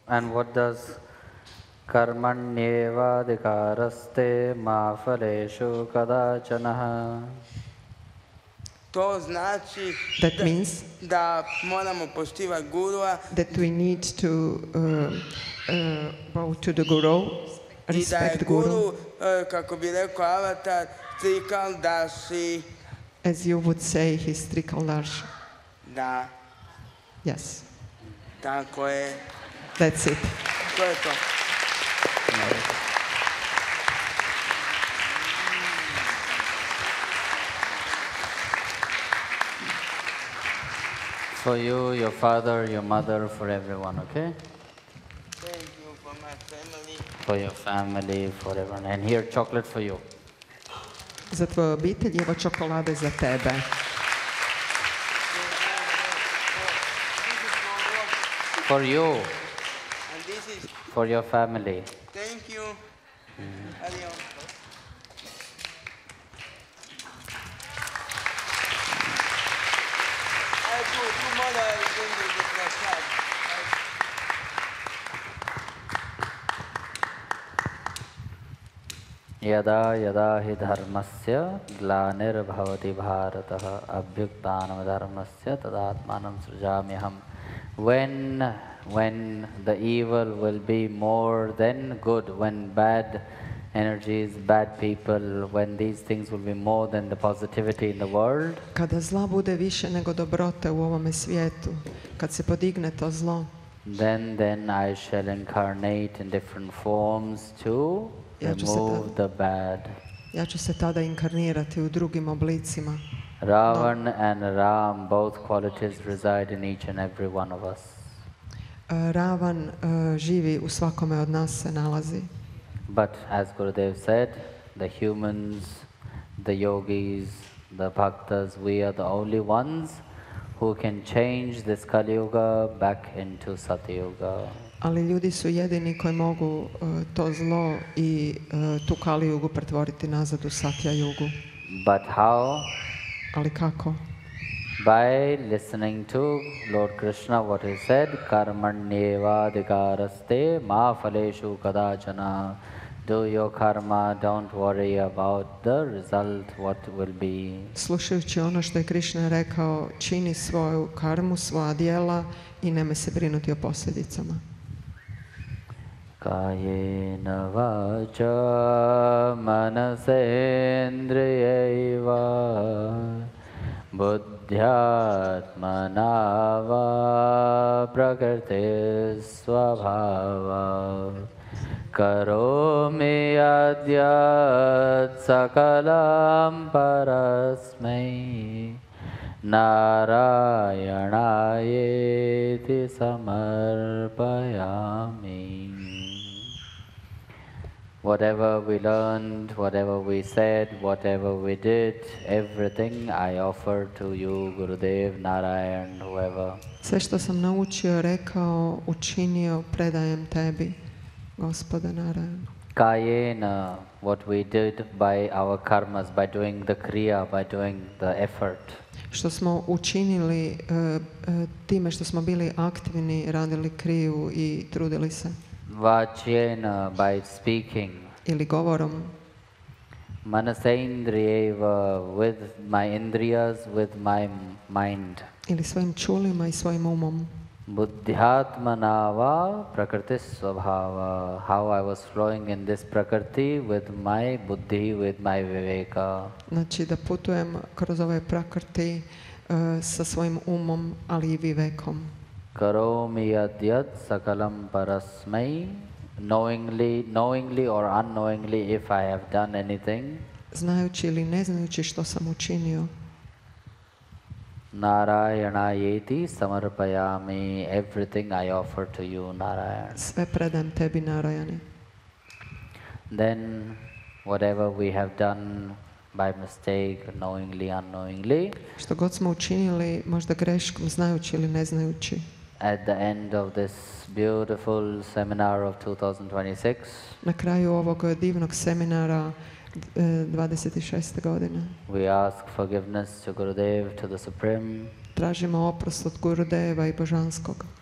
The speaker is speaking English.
And what does karmanyevadikaraste ma phaleshu kadachana? To znači That means da moramo poštivati gurua that we need to bow to the Guru, i da je respect Guru. guru, kako bi rekao Avatar, Trikaldashi. As you would say, he's Trikaldashi. Da, Yes, tako je. that's it. To je to. For you, your father, your mother, for everyone, okay? Thank you for my family. For your family, for everyone. And here, chocolate for you. Za tvoju obitelj, evo čokolade za tebe. For you, And this is, for your family. thank you. Adios. Tomorrow I will bring you the prasad. यदा यदा हि धर्मस्य ग्लानिर्भवति भारतः अभ्युत्थानमधर्मस्य तदात्मानं सृजाम्यहम्. When the evil will be more than good, when bad energies, bad people, when these things will be more than the positivity in the world, Kada zla bude više nego dobrote u ovome svijetu, kad se podigne to zlo, then I shall incarnate in different forms to Ja ću se remove the bad. ja ću se tada inkarnirati u drugim oblicima. Ravan and Ram, both qualities reside in each and every one of us. Ravan živi u svakome od nas se nalazi. But as Gurudev said, the humans, the yogis, the bhaktas, we are the only ones who can change this Kali Yuga back into Satyuga. Ali ljudi su jedini koji mogu to zlo i tu Kali Jugu pretvoriti nazad u Satya Jugu. But how? Ali kako? By listening to Lord Krishna, what he said, karmanyevadikaraste ma phaleshu kadachana. Do your karma, don't worry about the result, what will be. Slušajući ono što je Krishna rekao, čini svoju karmu, svoja djela i nemoj se brinuti o posljedicama. Kayena vacha manasendriyaiva buddhyatmana va prakriti svabhava karomi adyat sakalam parasmai Narayanayeti samarpayami. Whatever we learned, whatever we said, whatever we did, everything I offer to you, Gurudev, Narayan, whoever. Sve što sam naučio, rekao, učinio, predajem tebi, Gospode Narayan. Kayena, what we did by our karmas, by doing the kriya, by doing the effort. Što smo učinili time što smo bili aktivni, radili kriju i trudili se. Vachyena, by speaking. Ili govorom. Manasendriyeva, with my indriyas, with my mind. Ili svojim čulima i svojim umom. Buddhyatmanava prakriti svabhava. How I was flowing in this prakriti with my buddhi, with my viveka. Znači da putujem kroz ovaj prakrti sa svojim umom, ali i vivekom. Karomi yadyat sakalam parasmai. Knowingly or unknowingly, if I have done anything. Znajući ili ne znajući što sam učinio. Narayanayeti samarpayami. Everything I offer to you, Narayan. Sve predajem tebi, Narayani. Then, whatever we have done by mistake, knowingly, unknowingly, što god smo učinili, možda greškom, znajući ili ne znajući. At the end of this beautiful seminar of 2026, na kraju ovog divnog seminara 26. godine, we ask forgiveness to Gurudev, to the Supreme. Tražimo oprost od Gurudeva i Božanskog.